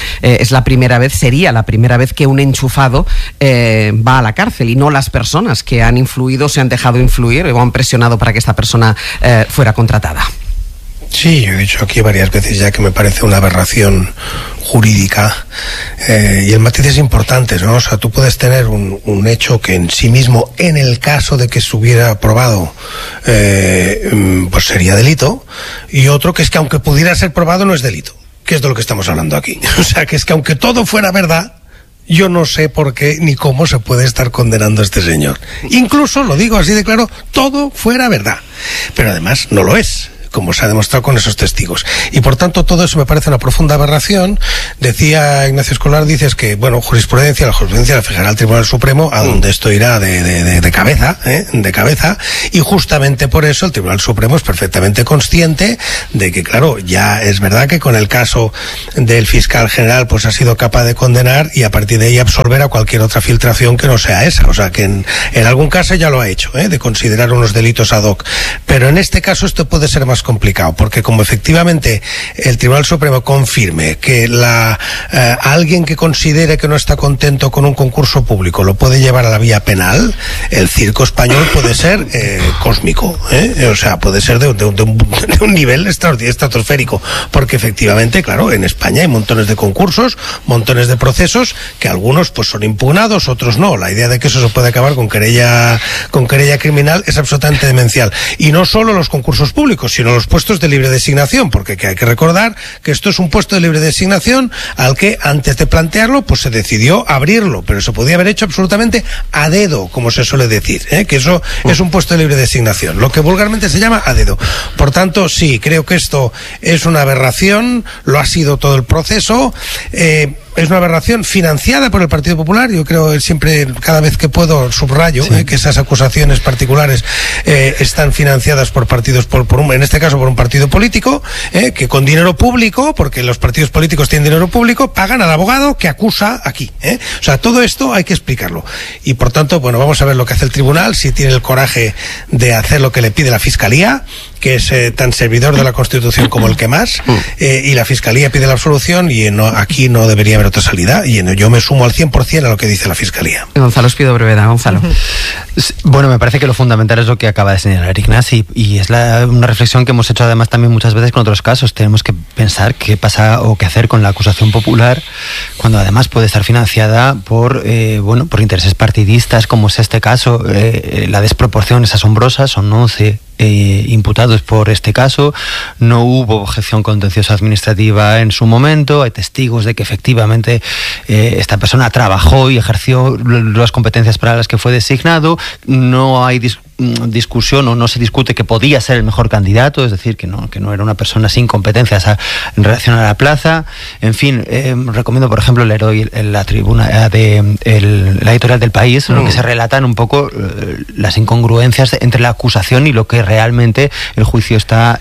sería la primera vez que un enchufado va a la cárcel, y no las personas que han influido, se han dejado influir o han presionado para que esta persona fuera contratada. Sí, yo he dicho aquí varias veces ya que me parece una aberración jurídica, y el matiz es importante, ¿no? O sea, tú puedes tener un hecho que en sí mismo, en el caso de que se hubiera probado, pues sería delito, y otro que es que aunque pudiera ser probado no es delito, que es de lo que estamos hablando aquí. O sea, que es que aunque todo fuera verdad, yo no sé por qué ni cómo se puede estar condenando a este señor. Incluso, lo digo así de claro, todo fuera verdad. Pero además no lo es, como se ha demostrado con esos testigos. Y por tanto todo eso me parece una profunda aberración. Decía Ignacio Escolar, dices que, bueno, la jurisprudencia la fijará el Tribunal Supremo, a donde esto irá de cabeza, y justamente por eso el Tribunal Supremo es perfectamente consciente de que, claro, ya es verdad que con el caso del fiscal general pues ha sido capaz de condenar y a partir de ahí absolver a cualquier otra filtración que no sea esa. O sea que en algún caso ya lo ha hecho, de considerar unos delitos ad hoc. Pero en este caso esto puede ser más complicado, porque como efectivamente el Tribunal Supremo confirme que alguien que considere que no está contento con un concurso público lo puede llevar a la vía penal, el circo español puede ser cósmico, o sea, puede ser de un nivel estratosférico, porque efectivamente, claro, en España hay montones de concursos, montones de procesos, que algunos pues son impugnados, otros no. La idea de que eso se puede acabar con querella criminal es absolutamente demencial. Y no solo los concursos públicos, sino los puestos de libre designación, porque hay que recordar que esto es un puesto de libre designación al que antes de plantearlo pues se decidió abrirlo, pero se podía haber hecho absolutamente a dedo, como se suele decir, que eso es un puesto de libre designación, lo que vulgarmente se llama a dedo. Por tanto, sí, creo que esto es una aberración, lo ha sido todo el proceso. Es una aberración financiada por el Partido Popular. Yo creo siempre, cada vez que puedo, subrayo que esas acusaciones particulares están financiadas por partidos, en este caso por un partido político, que con dinero público, porque los partidos políticos tienen dinero público, pagan al abogado que acusa aquí. O sea, todo esto hay que explicarlo. Y por tanto, bueno, vamos a ver lo que hace el tribunal, si tiene el coraje de hacer lo que le pide la Fiscalía, que es tan servidor de la Constitución como el que más, y la Fiscalía pide la absolución, y aquí no debería haber otra salida, y yo me sumo al 100% a lo que dice la Fiscalía. Gonzalo, os pido brevedad, Gonzalo. Bueno, me parece que lo fundamental es lo que acaba de señalar Ignasi, y es una reflexión que hemos hecho además también muchas veces con otros casos. Tenemos que pensar qué pasa o qué hacer con la acusación popular, cuando además puede estar financiada por intereses partidistas, como es este caso. La desproporción es asombrosa, son 11 imputados por este caso, no hubo objeción contenciosa administrativa en su momento, hay testigos de que efectivamente esta persona trabajó y ejerció las competencias para las que fue designado, no hay discusión o no se discute que podía ser el mejor candidato, es decir, que no era una persona sin competencias en relación a la plaza. En fin, recomiendo por ejemplo leer hoy la tribuna la editorial del País, en lo que se relatan un poco las incongruencias entre la acusación y lo que realmente el juicio está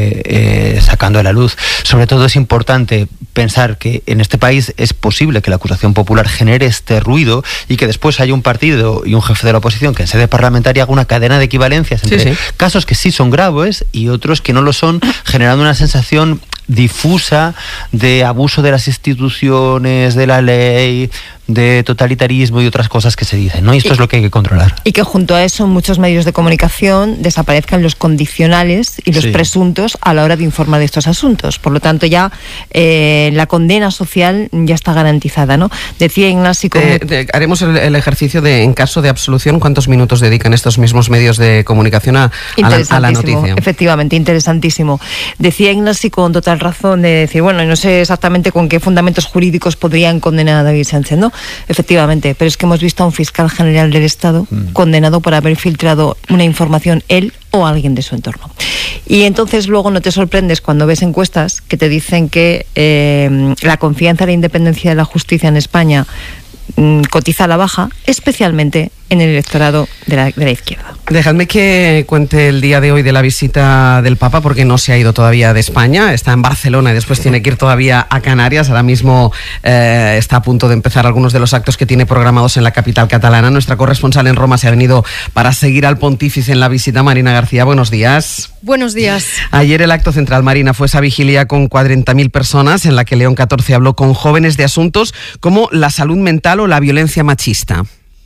sacando a la luz. Sobre todo es importante pensar que en este país es posible que la acusación popular genere este ruido y que después haya un partido y un jefe de la oposición que en sede parlamentaria haga una cadena de equivalencias entre casos que sí son graves y otros que no lo son, generando una sensación difusa de abuso de las instituciones, de la ley, de totalitarismo y otras cosas que se dicen, ¿no? Y esto es lo que hay que controlar. Y que junto a eso en muchos medios de comunicación desaparezcan los condicionales y los presuntos a la hora de informar de estos asuntos. Por lo tanto, ya la condena social ya está garantizada, ¿no? Decía Ignasi... haremos el ejercicio de, en caso de absolución, ¿cuántos minutos dedican estos mismos medios de comunicación a la noticia? Efectivamente, interesantísimo. Decía Ignasi con total razón de decir, bueno, no sé exactamente con qué fundamentos jurídicos podrían condenar a David Sánchez, ¿no? Efectivamente, pero es que hemos visto a un fiscal general del Estado condenado por haber filtrado una información él o alguien de su entorno. Y entonces luego no te sorprendes cuando ves encuestas que te dicen que la confianza en la independencia de la justicia en España cotiza a la baja, especialmente en el electorado de la izquierda. Dejadme que cuente el día de hoy de la visita del Papa, porque no se ha ido todavía de España, está en Barcelona y después tiene que ir todavía a Canarias. Ahora mismo está a punto de empezar algunos de los actos que tiene programados en la capital catalana. Nuestra corresponsal en Roma se ha venido para seguir al pontífice en la visita. Marina García, buenos días. Buenos días. Ayer el acto central, Marina, fue esa vigilia con 40.000 personas en la que León XIV habló con jóvenes de asuntos como la salud mental o la violencia machista.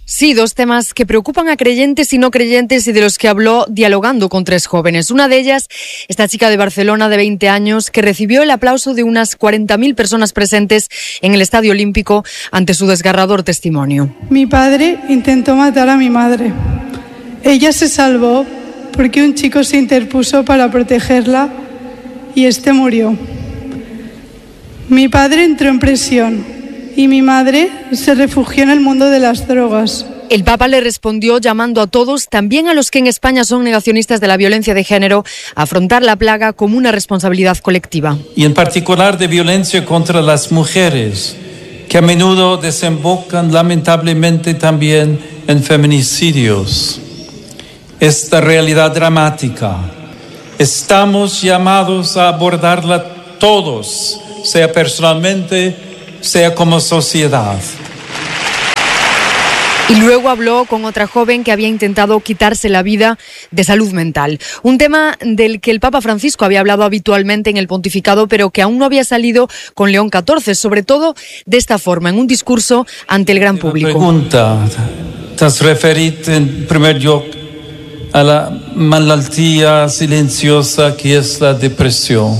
Sí, dos temas que preocupan a creyentes y no creyentes y de los que habló dialogando con 3 jóvenes. Una de ellas, esta chica de Barcelona de 20 años que recibió el aplauso de unas 40.000 personas presentes en el Estadio Olímpico ante su desgarrador testimonio. Mi padre intentó matar a mi madre. Ella se salvó porque un chico se interpuso para protegerla y este murió. Mi padre entró en prisión y mi madre se refugió en el mundo de las drogas. El Papa le respondió llamando a todos, también a los que en España son negacionistas de la violencia de género, a afrontar la plaga como una responsabilidad colectiva. Y en particular de violencia contra las mujeres, que a menudo desembocan lamentablemente también en feminicidios. Esta realidad dramática, estamos llamados a abordarla todos, sea personalmente, sea como sociedad. Y luego habló con otra joven que había intentado quitarse la vida de salud mental. Un tema del que el Papa Francisco había hablado habitualmente en el pontificado, pero que aún no había salido con León XIV, sobre todo de esta forma, en un discurso ante el gran público. Pregunta, t'has referit en primer lloc a la malaltia silenciosa que es la depresión.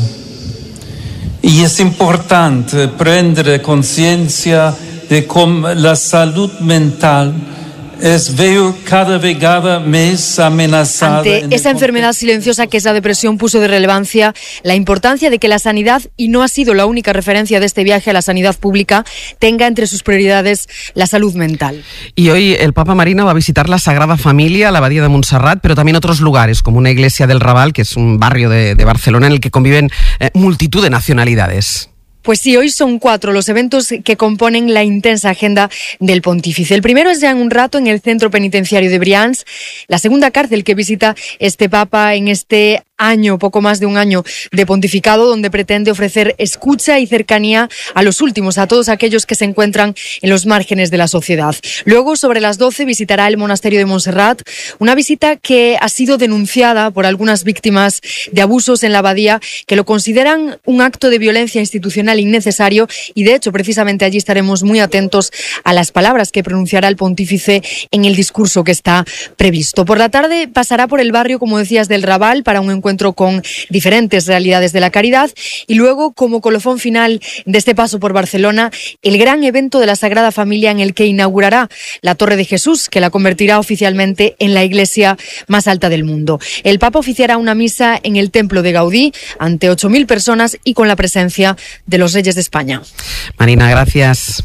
Y es importante prendere conciencia de cómo la salud mental es veo cada vegada más amenazada. Ante esa enfermedad silenciosa que es la depresión, puso de relevancia la importancia de que la sanidad, y no ha sido la única referencia de este viaje a la sanidad pública, tenga entre sus prioridades la salud mental. Y hoy el Papa Marina va a visitar la Sagrada Familia, la Abadía de Montserrat, pero también otros lugares, como una iglesia del Raval, que es un barrio de Barcelona en el que conviven multitud de nacionalidades. Pues sí, hoy son 4 los eventos que componen la intensa agenda del pontífice. El primero es ya en un rato en el centro penitenciario de Brians, la segunda cárcel que visita este Papa en este año, poco más de un año de pontificado, donde pretende ofrecer escucha y cercanía a los últimos, a todos aquellos que se encuentran en los márgenes de la sociedad. Luego, sobre las 12, visitará el monasterio de Montserrat, una visita que ha sido denunciada por algunas víctimas de abusos en la abadía, que lo consideran un acto de violencia institucional innecesario, y de hecho precisamente allí estaremos muy atentos a las palabras que pronunciará el pontífice en el discurso que está previsto. Por la tarde pasará por el barrio, como decías, del Raval para un encuentro con diferentes realidades de la caridad, y luego, como colofón final de este paso por Barcelona, el gran evento de la Sagrada Familia en el que inaugurará la Torre de Jesús, que la convertirá oficialmente en la iglesia más alta del mundo. El Papa oficiará una misa en el templo de Gaudí ante 8.000 personas y con la presencia de los reyes de España. Marina, gracias.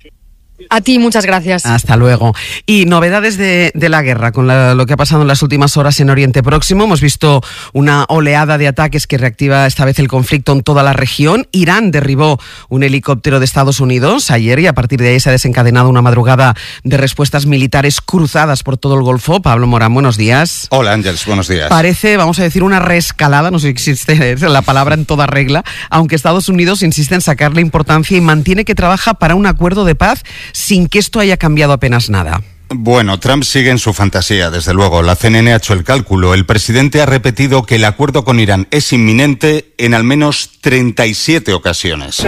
A ti, muchas gracias. Hasta luego. Y novedades de la guerra, con lo que ha pasado en las últimas horas en Oriente Próximo. Hemos visto una oleada de ataques que reactiva esta vez el conflicto en toda la región. Irán derribó un helicóptero de Estados Unidos ayer y a partir de ahí se ha desencadenado una madrugada de respuestas militares cruzadas por todo el Golfo. Pablo Morán, buenos días. Hola, Ángeles, buenos días. Parece, vamos a decir, una reescalada, no sé si existe la palabra en toda regla, aunque Estados Unidos insiste en sacarle importancia y mantiene que trabaja para un acuerdo de paz sin que esto haya cambiado apenas nada. Bueno, Trump sigue en su fantasía, desde luego. La CNN ha hecho el cálculo. El presidente ha repetido que el acuerdo con Irán es inminente en al menos 37 ocasiones.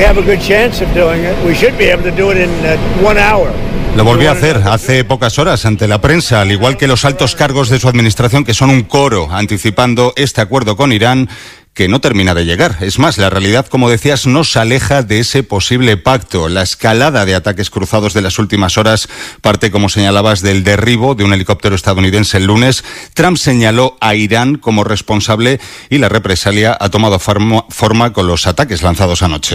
Lo volvió a hacer hace pocas horas ante la prensa, al igual que los altos cargos de su administración, que son un coro anticipando este acuerdo con Irán, que no termina de llegar. Es más, la realidad, como decías, nos aleja de ese posible pacto. La escalada de ataques cruzados de las últimas horas parte, como señalabas, del derribo de un helicóptero estadounidense el lunes. Trump señaló a Irán como responsable y la represalia ha tomado forma con los ataques lanzados anoche.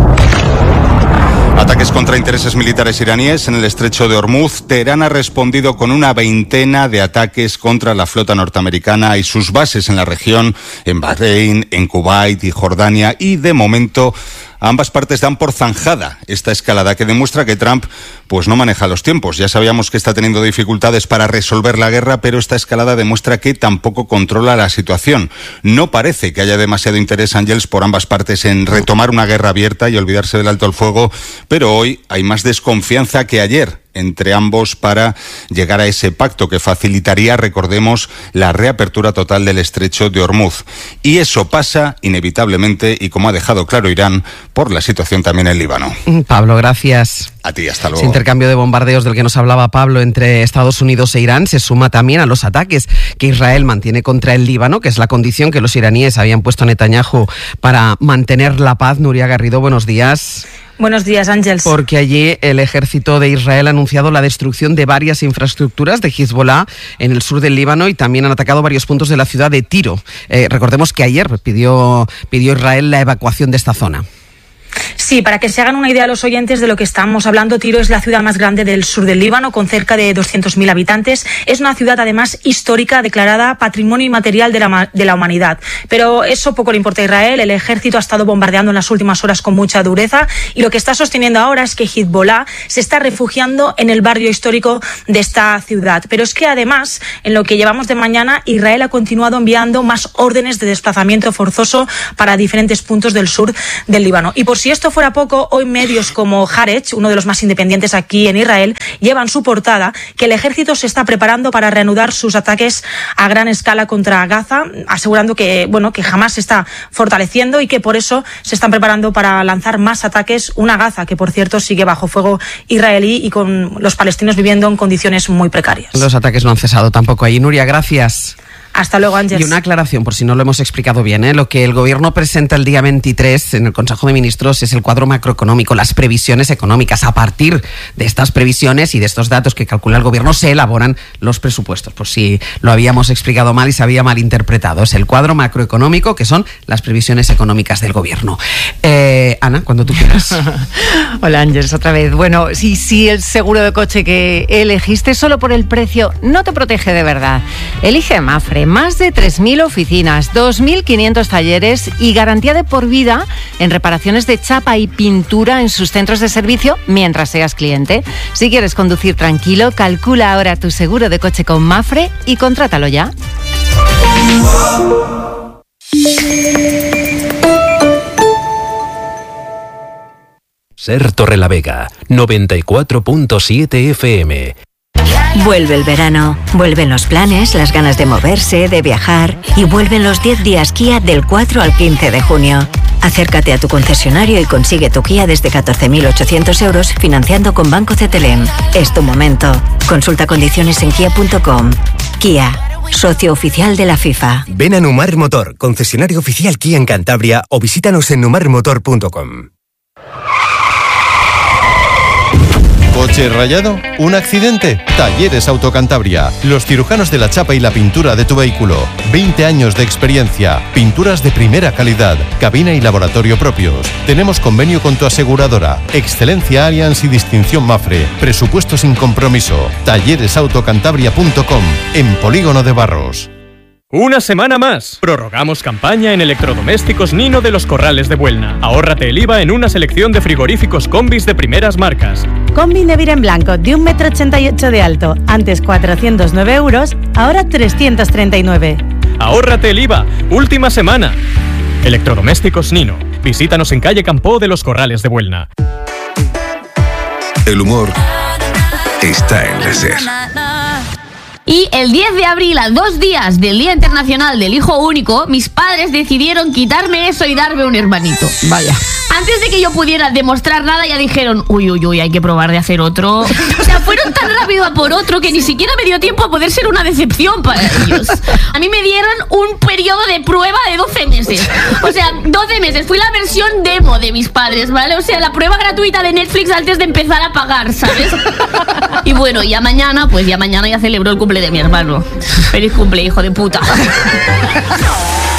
Ataques contra intereses militares iraníes en el estrecho de Hormuz. Teherán ha respondido con una veintena de ataques contra la flota norteamericana y sus bases en la región, en Bahrein, en Kuwait y Jordania, y de momento ambas partes dan por zanjada esta escalada, que demuestra que Trump pues no maneja los tiempos. Ya sabíamos que está teniendo dificultades para resolver la guerra, pero esta escalada demuestra que tampoco controla la situación. No parece que haya demasiado interés, Ángels, por ambas partes en retomar una guerra abierta y olvidarse del alto el fuego, pero hoy hay más desconfianza que ayer entre ambos para llegar a ese pacto que facilitaría, recordemos, la reapertura total del estrecho de Ormuz. Y eso pasa inevitablemente, y como ha dejado claro Irán, por la situación también en Líbano. Pablo, gracias. A ti, hasta luego. Ese intercambio de bombardeos del que nos hablaba Pablo entre Estados Unidos e Irán se suma también a los ataques que Israel mantiene contra el Líbano, que es la condición que los iraníes habían puesto a Netanyahu para mantener la paz. Nuria Garrido, buenos días. Buenos días, Ángels. Porque allí el ejército de Israel ha anunciado la destrucción de varias infraestructuras de Hezbollah en el sur del Líbano y también han atacado varios puntos de la ciudad de Tiro. Recordemos que ayer pidió Israel la evacuación de esta zona. Sí, para que se hagan una idea los oyentes de lo que estamos hablando, Tiro es la ciudad más grande del sur del Líbano, con cerca de 200.000 habitantes. Es una ciudad, además, histórica, declarada Patrimonio Inmaterial de la Humanidad. Pero eso poco le importa a Israel. El ejército ha estado bombardeando en las últimas horas con mucha dureza y lo que está sosteniendo ahora es que Hezbollah se está refugiando en el barrio histórico de esta ciudad. Pero es que, además, en lo que llevamos de mañana, Israel ha continuado enviando más órdenes de desplazamiento forzoso para diferentes puntos del sur del Líbano. Y por si esto fuera poco, hoy medios como Haaretz, uno de los más independientes aquí en Israel, llevan su portada que el ejército se está preparando para reanudar sus ataques a gran escala contra Gaza, asegurando que Hamás se está fortaleciendo y que por eso se están preparando para lanzar más ataques. Una Gaza que, por cierto, sigue bajo fuego israelí y con los palestinos viviendo en condiciones muy precarias. Los ataques no han cesado tampoco ahí. Nuria, gracias. Hasta luego, Ángel. Y una aclaración, por si no lo hemos explicado bien, lo que el Gobierno presenta el día 23 en el Consejo de Ministros es el cuadro macroeconómico, las previsiones económicas. A partir de estas previsiones y de estos datos que calcula el Gobierno se elaboran los presupuestos, por si lo habíamos explicado mal y se había malinterpretado. Es el cuadro macroeconómico, que son las previsiones económicas del Gobierno. Ana, cuando tú quieras. Hola, Ángels, otra vez. Bueno, si el seguro de coche que elegiste solo por el precio no te protege de verdad, elige Mafre. Más de 3.000 oficinas, 2.500 talleres y garantía de por vida en reparaciones de chapa y pintura en sus centros de servicio mientras seas cliente. Si quieres conducir tranquilo, calcula ahora tu seguro de coche con Mafre y contrátalo ya. Ser Torrelavega, 94.7 FM. Vuelve el verano, vuelven los planes, las ganas de moverse, de viajar y vuelven los 10 días Kia del 4 al 15 de junio. Acércate a tu concesionario y consigue tu Kia desde 14.800 euros financiando con Banco CTLM. Es tu momento. Consulta condiciones en kia.com. Kia, socio oficial de la FIFA. Ven a Numar Motor, concesionario oficial Kia en Cantabria o visítanos en numarmotor.com. ¿Coche rayado? ¿Un accidente? Talleres Autocantabria. Los cirujanos de la chapa y la pintura de tu vehículo. 20 años de experiencia. Pinturas de primera calidad. Cabina y laboratorio propios. Tenemos convenio con tu aseguradora. Excelencia Allianz y distinción Mafre. Presupuesto sin compromiso. Talleresautocantabria.com. En Polígono de Barros. Una semana más. Prorrogamos campaña en electrodomésticos Nino de los Corrales de Buelna. Ahórrate el IVA en una selección de frigoríficos combis de primeras marcas. Combi Nevir en blanco de 1,88 m de alto. Antes 409 euros, ahora 339. Ahórrate el IVA. Última semana. Electrodomésticos Nino. Visítanos en calle Campó de los Corrales de Buelna. El humor está en la SER. Y el 10 de abril, a 2 días del Día Internacional del Hijo Único, mis padres decidieron quitarme eso y darme un hermanito. Vaya. Antes de que yo pudiera demostrar nada, ya dijeron, uy, hay que probar de hacer otro. O sea, fueron tan rápido a por otro que ni siquiera me dio tiempo a poder ser una decepción para ellos. A mí me dieron un periodo de prueba de 12 meses. O sea, 12 meses. Fui la versión demo de mis padres, ¿vale? O sea, la prueba gratuita de Netflix antes de empezar a pagar, ¿sabes? Y bueno, ya mañana celebro el cumple de mi hermano. Feliz cumple, hijo de puta.